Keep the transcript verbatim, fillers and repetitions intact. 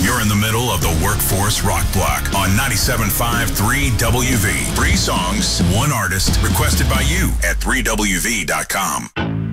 You're in the middle of the Workforce Rock Block on ninety-seven point five three W V. Three songs, one artist, requested by you at three W V dot com.